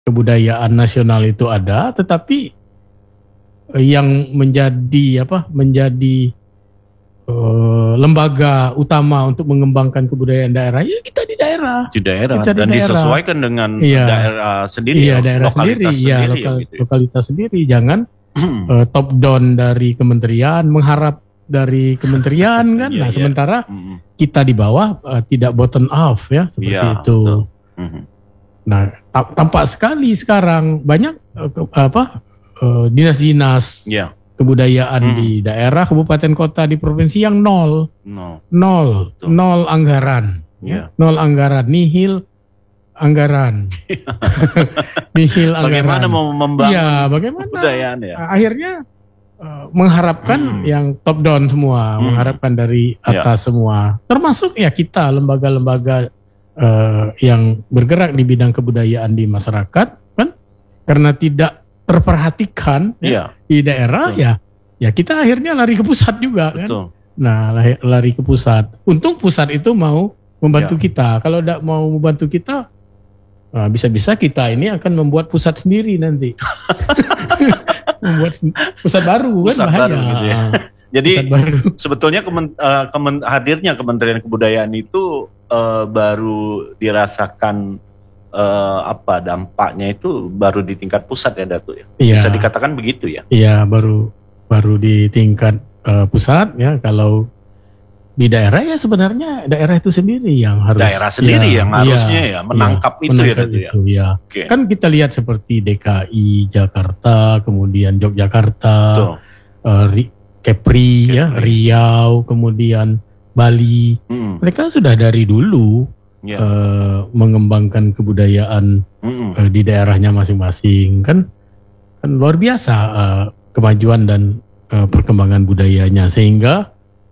kebudayaan nasional itu ada, tetapi yang menjadi lembaga utama untuk mengembangkan kebudayaan daerah, ya kita di daerah. Dan disesuaikan dengan daerah sendiri, daerah lokalitas sendiri, lokalitas sendiri. Jangan top down dari kementerian, mengharap dari kementerian kan. Sementara kita di bawah tidak bottom up ya, seperti itu. Nah, tampak sekali sekarang banyak dinas-dinas kebudayaan di daerah, kabupaten, kota, di provinsi yang nol anggaran, nol anggaran, nihil anggaran. Bagaimana mau membangun kebudayaan ya? Akhirnya mengharapkan yang top down semua, mengharapkan dari atas semua, termasuk ya kita lembaga-lembaga yang bergerak di bidang kebudayaan di masyarakat kan, karena tidak terperhatikan di daerah ya kita akhirnya lari ke pusat juga kan. Nah, lari ke pusat. Untung pusat itu mau membantu kita. Kalau tidak mau membantu kita, bisa-bisa kita ini akan membuat pusat sendiri nanti. Membuat pusat baru kan, bahaya. Baru gitu ya. Jadi sebetulnya hadirnya Kementerian Kebudayaan itu baru dirasakan dampaknya itu baru di tingkat pusat ya, Datu ya. Bisa dikatakan begitu ya. Iya, baru di tingkat pusat ya. Kalau di daerah ya sebenarnya daerah itu sendiri yang harus harusnya menangkap itu ya, Datu ya. Okay. Kan kita lihat seperti DKI Jakarta, kemudian Yogyakarta, Kepri ya, Riau, kemudian Bali. Mereka sudah dari dulu mengembangkan kebudayaan di daerahnya masing-masing kan luar biasa kemajuan dan perkembangan budayanya, sehingga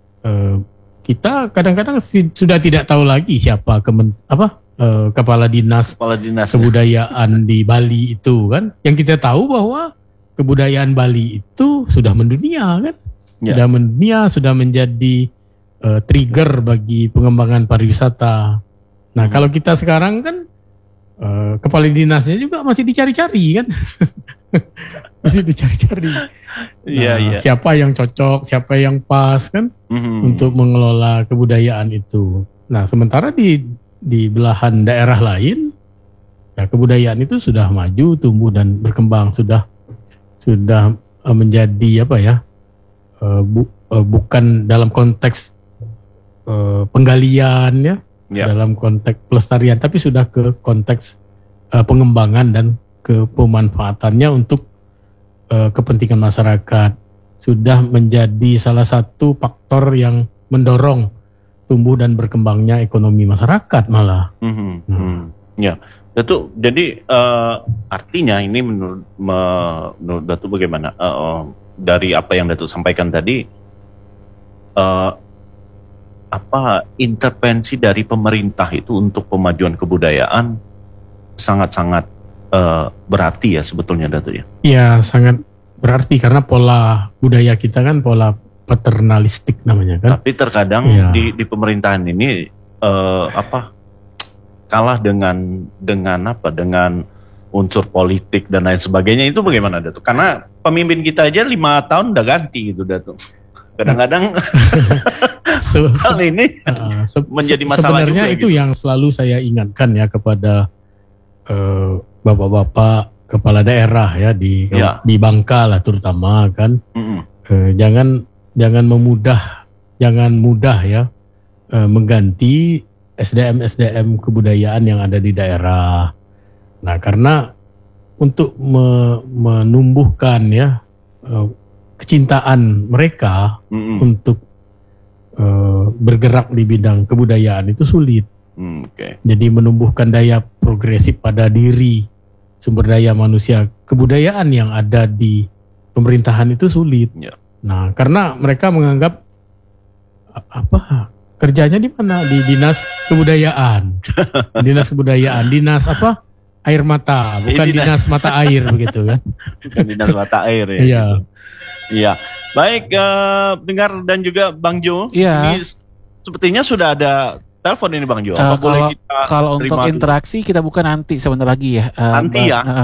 kita kadang-kadang sudah tidak tahu lagi siapa kepala dinas kebudayaan di Bali itu kan. Yang kita tahu bahwa kebudayaan Bali itu sudah mendunia kan, sudah menjadi trigger bagi pengembangan pariwisata. Nah, kalau kita sekarang kan kepala dinasnya juga masih dicari-cari kan. Masih dicari-cari. Siapa yang cocok, siapa yang pas kan untuk mengelola kebudayaan itu. Nah, sementara di belahan daerah lain ya kebudayaan itu sudah maju, tumbuh dan berkembang, sudah menjadi bukan dalam konteks penggalian ya. Dalam konteks pelestarian, tapi sudah ke konteks pengembangan dan ke pemanfaatannya untuk kepentingan masyarakat. Sudah menjadi salah satu faktor yang mendorong tumbuh dan berkembangnya ekonomi masyarakat malah. Ya, Datu. Jadi artinya ini menurut Datu bagaimana? Dari apa yang Datu sampaikan tadi, intervensi dari pemerintah itu untuk pemajuan kebudayaan sangat-sangat berarti ya sebetulnya, Datu ya. Iya, sangat berarti karena pola budaya kita kan pola paternalistik namanya kan. Tapi terkadang di pemerintahan ini kalah dengan unsur politik dan lain sebagainya. Itu bagaimana, Datu? Karena pemimpin kita aja 5 tahun udah ganti gitu, Datu. Kadang-kadang hal ini menjadi masalah. Sebenarnya juga, itu yang selalu saya ingatkan ya kepada bapak-bapak kepala daerah ya di Bangka lah terutama kan. Jangan mudah ya mengganti SDM kebudayaan yang ada di daerah. Nah, karena untuk menumbuhkan ya kecintaan mereka untuk bergerak di bidang kebudayaan itu sulit. Jadi menumbuhkan daya progresif pada diri, sumber daya manusia kebudayaan yang ada di pemerintahan itu sulit. Nah, karena mereka menganggap kerjanya di mana? Di dinas kebudayaan. Dinas air mata, bukan dinas mata air begitu kan? Bukan dinas mata air ya. Iya. Baik, dengar dan juga Bang Jo. Ini sepertinya sudah ada telepon ini, Bang Jo. Kalau untuk interaksi kita buka nanti sebentar lagi ya. Nanti ya.